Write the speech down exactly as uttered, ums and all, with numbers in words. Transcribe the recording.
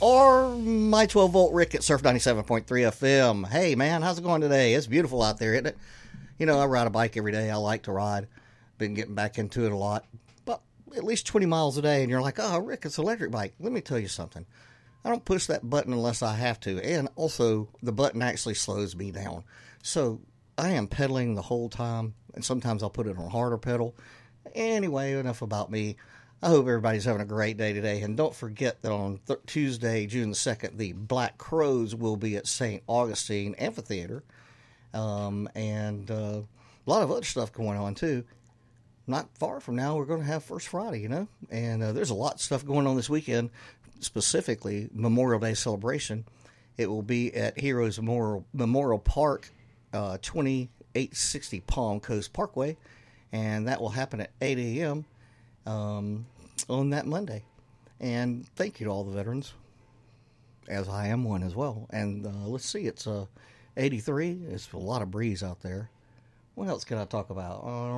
or my twelve volt Rick at Surf ninety-seven point three F M. Hey, man, how's it going today? It's beautiful out there, isn't it? You know, I ride a bike every day. I like to ride. Been getting back into it a lot. But at least twenty miles a day, and you're like, oh, Rick, it's an electric bike. Let me tell you something. I don't push that button unless I have to. And also, the button actually slows me down. So I am pedaling the whole time, and sometimes I'll put it on harder pedal. Anyway, enough about me. I hope everybody's having a great day today. And don't forget that on th- Tuesday, June the second, the Black Crows will be at Saint Augustine Amphitheater. Um, and uh, a lot of other stuff going on, too. Not far from now, we're going to have First Friday, you know. And uh, there's a lot of stuff going on this weekend, specifically Memorial Day celebration. It will be at Heroes Memorial, Memorial Park, uh, twenty-eight sixty Palm Coast Parkway. And that will happen at eight a.m. Um, on that Monday. And thank you to all the veterans, as I am one as well. And uh, let's see, it's uh, eighty-three. It's a lot of breeze out there. What else can I talk about? Uh,